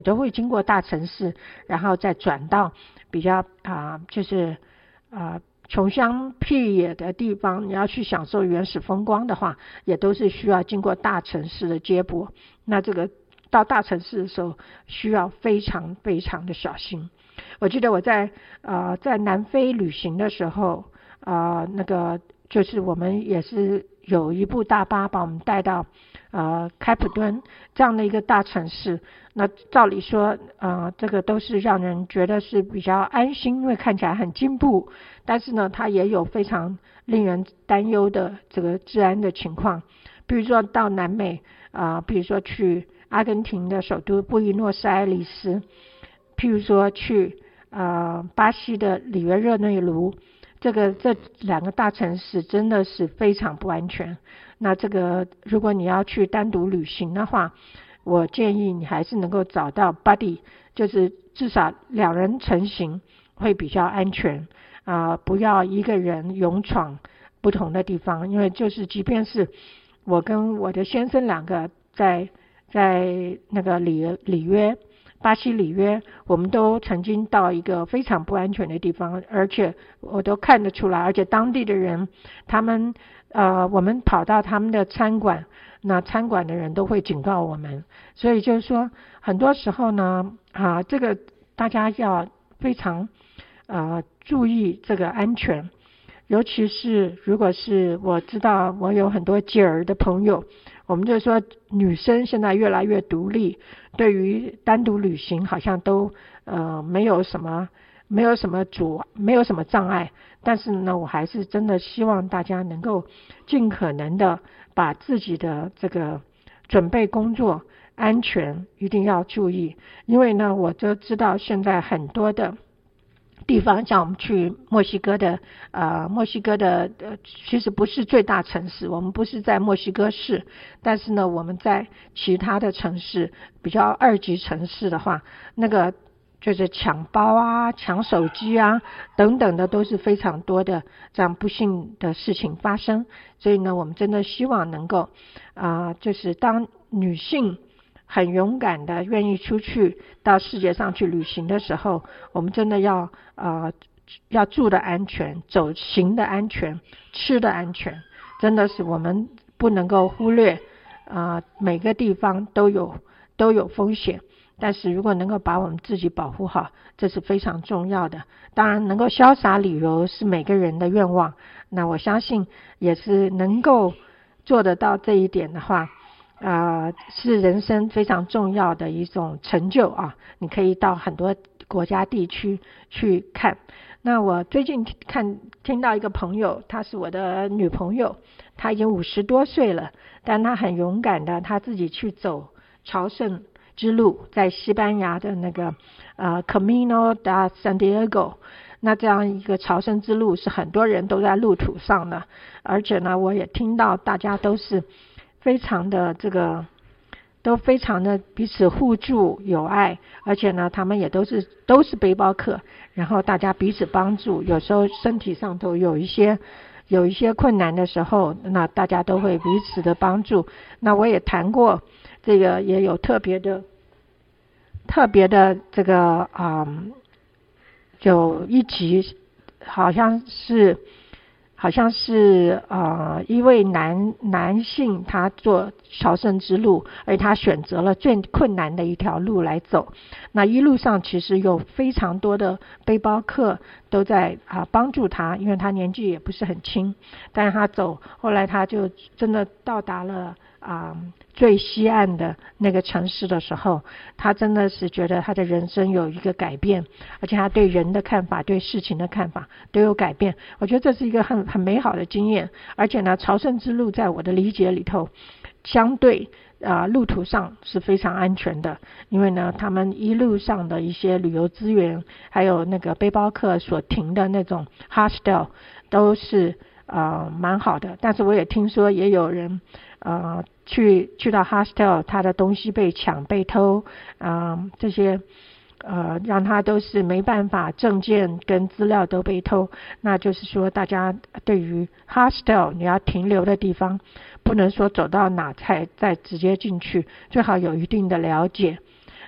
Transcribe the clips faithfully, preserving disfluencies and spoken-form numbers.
都会经过大城市，然后再转到比较啊、呃，就是啊、呃、穷乡僻野的地方，你要去享受原始风光的话，也都是需要经过大城市的接驳。那这个到大城市的时候，需要非常非常的小心。我记得我在呃在南非旅行的时候，啊、呃、那个就是我们也是有一部大巴把我们带到呃开普敦这样的一个大城市。那照理说呃这个都是让人觉得是比较安心，因为看起来很进步，但是呢它也有非常令人担忧的这个治安的情况。比如说到南美啊、呃，比如说去阿根廷的首都布宜诺斯艾利斯，譬如说去呃巴西的里约热内卢，这个这两个大城市真的是非常不安全。那这个如果你要去单独旅行的话，我建议你还是能够找到 buddy， 就是至少两人成行会比较安全啊、呃，不要一个人勇闯不同的地方。因为就是即便是我跟我的先生两个在在那个里里约巴西里约，我们都曾经到一个非常不安全的地方，而且我都看得出来，而且当地的人他们呃，我们跑到他们的餐馆，那餐馆的人都会警告我们。所以就是说很多时候呢啊，这个大家要非常呃注意这个安全。尤其是如果是我知道我有很多姐儿的朋友，我们就说女生现在越来越独立，对于单独旅行好像都呃没有什么没有什么阻没有什么障碍。但是呢我还是真的希望大家能够尽可能的把自己的这个准备工作安全一定要注意。因为呢我就知道现在很多的地方，像我们去墨西哥的呃墨西哥的呃其实不是最大城市，我们不是在墨西哥市，但是呢我们在其他的城市比较二级城市的话，那个就是抢包啊抢手机啊等等的都是非常多的这样不幸的事情发生。所以呢我们真的希望能够啊、呃，就是当女性很勇敢的愿意出去到世界上去旅行的时候，我们真的要呃要住的安全，走行的安全，吃的安全，真的是我们不能够忽略啊、呃、每个地方都有都有风险，但是如果能够把我们自己保护好，这是非常重要的。当然能够潇洒旅游是每个人的愿望，那我相信也是能够做得到这一点的话呃，是人生非常重要的一种成就啊！你可以到很多国家地区去看。那我最近看听到一个朋友，她是我的女朋友，她已经五十多岁了，但她很勇敢的，她自己去走朝圣之路，在西班牙的那个呃 Camino de Santiago。那这样一个朝圣之路是很多人都在路途上的，而且呢，我也听到大家都是非常的这个都非常的彼此互助友爱，而且呢他们也都是都是背包客，然后大家彼此帮助，有时候身体上头有一些有一些困难的时候，那大家都会彼此的帮助。那我也谈过这个，也有特别的特别的这个嗯，有一集好像是好像是呃一位男男性，他做朝圣之路，而他选择了最困难的一条路来走。那一路上其实有非常多的背包客都在啊、呃、帮助他，因为他年纪也不是很轻，但是他走，后来他就真的到达了啊、呃、最西岸的那个城市的时候，他真的是觉得他的人生有一个改变，而且他对人的看法对事情的看法都有改变。我觉得这是一个很很美好的经验。而且呢朝圣之路在我的理解里头相对啊、呃、路途上是非常安全的，因为呢他们一路上的一些旅游资源还有那个背包客所停的那种 hostel 都是呃蛮好的。但是我也听说也有人呃去去到 hostel 他的东西被抢被偷啊、呃、这些呃，让他都是没办法，证件跟资料都被偷。那就是说大家对于 hostel 你要停留的地方，不能说走到哪才再直接进去，最好有一定的了解。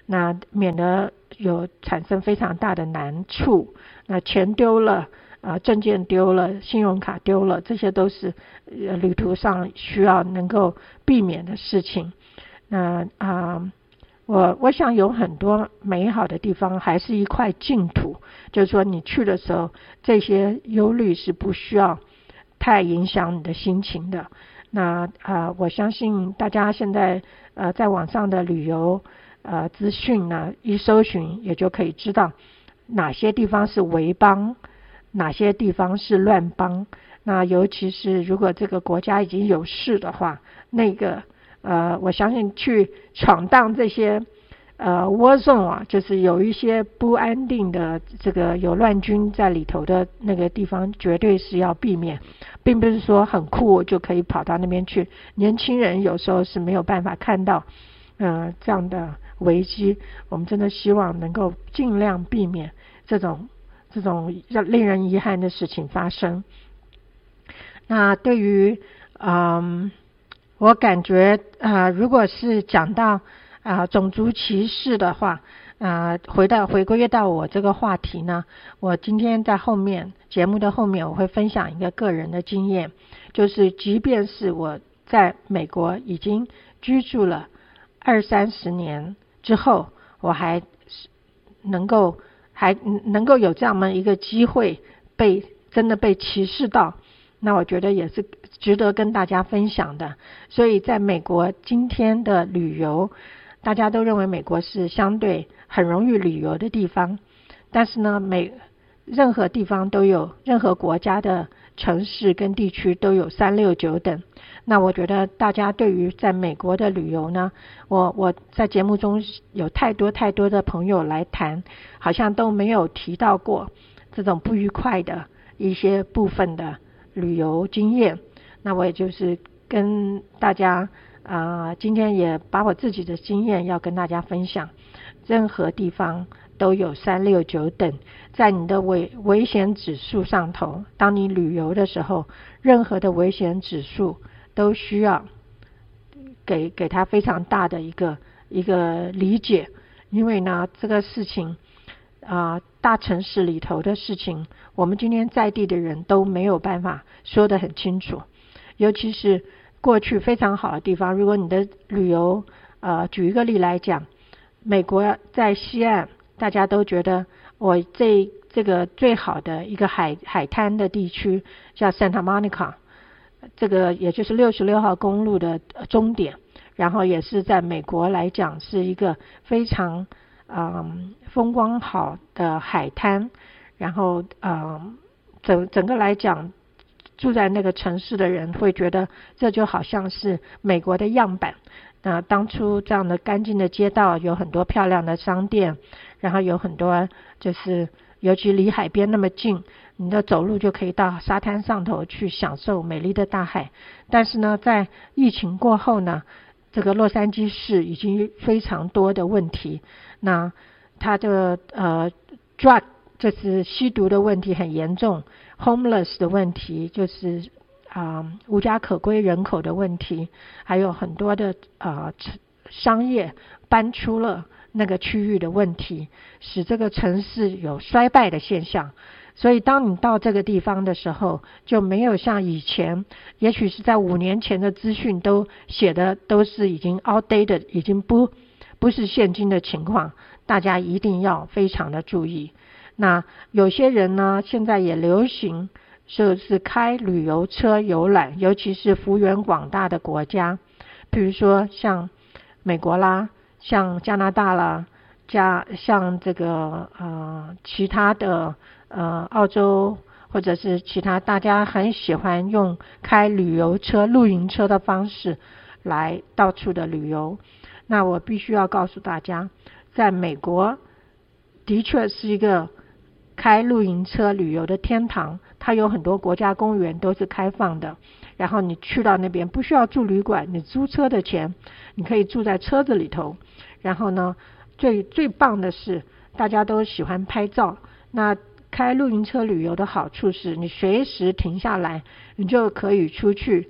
那免得有产生非常大的难处。那钱丢了，呃，证件丢了，信用卡丢了，这些都是呃旅途上需要能够避免的事情。那啊、呃，我我想有很多美好的地方，还是一块净土，就是说你去的时候，这些忧虑是不需要太影响你的心情的。那啊、呃，我相信大家现在呃在网上的旅游呃资讯呢，一搜寻也就可以知道哪些地方是为邦，哪些地方是乱邦。那尤其是如果这个国家已经有事的话，那个呃，我相信去闯荡这些呃 war zone 啊，就是有一些不安定的这个有乱军在里头的那个地方，绝对是要避免，并不是说很酷就可以跑到那边去。年轻人有时候是没有办法看到呃这样的危机，我们真的希望能够尽量避免这种这种令人遗憾的事情发生。那对于嗯，我感觉啊、呃，如果是讲到啊、呃、种族歧视的话，啊、呃，回到回归到我这个话题呢，我今天在后面节目的后面我会分享一个个人的经验，就是即便是我在美国已经居住了二三十年之后，我还能够还能够有这样的一个机会被真的被歧视到，那我觉得也是值得跟大家分享的。所以在美国今天的旅游，大家都认为美国是相对很容易旅游的地方，但是呢，每任何地方都有，任何国家的城市跟地区都有三六九等。那我觉得大家对于在美国的旅游呢，我我在节目中有太多太多的朋友来谈，好像都没有提到过这种不愉快的一些部分的旅游经验。那我也就是跟大家啊、呃，今天也把我自己的经验要跟大家分享。任何地方都有三六九等，在你的危危险指数上头，当你旅游的时候，任何的危险指数都需要给给他非常大的一个一个理解。因为呢，这个事情啊、呃，大城市里头的事情，我们今天在地的人都没有办法说得很清楚。尤其是过去非常好的地方，如果你的旅游呃，举一个例来讲，美国在西岸，大家都觉得我这这个最好的一个海海滩的地区叫 Santa Monica， 这个也就是六十六号公路的终点，然后也是在美国来讲是一个非常嗯风光好的海滩，然后嗯整整个来讲，住在那个城市的人会觉得这就好像是美国的样板。那当初这样的干净的街道，有很多漂亮的商店，然后有很多就是尤其离海边那么近，你的走路就可以到沙滩上头去享受美丽的大海。但是呢，在疫情过后呢，这个洛杉矶市已经非常多的问题，那它的呃 drug 就是吸毒的问题很严重， homeless 的问题就是啊、呃，无家可归人口的问题，还有很多的啊、呃、商业搬出了那个区域的问题，使这个城市有衰败的现象。所以当你到这个地方的时候，就没有像以前，也许是在五年前的资讯都写的都是已经 outdated， 已经不不是现今的情况，大家一定要非常的注意。那有些人呢，现在也流行就是开旅游车游览，尤其是幅员广大的国家，比如说像美国啦，像加拿大啦，加像这个呃其他的呃澳洲，或者是其他大家很喜欢用开旅游车、露营车的方式来到处的旅游。那我必须要告诉大家，在美国的确是一个开露营车旅游的天堂，它有很多国家公园都是开放的，然后你去到那边不需要住旅馆，你租车的钱你可以住在车子里头。然后呢，最最棒的是大家都喜欢拍照，那开露营车旅游的好处是你随时停下来，你就可以出去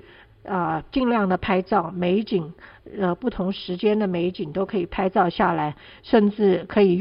呃尽量的拍照美景，呃不同时间的美景都可以拍照下来，甚至可以用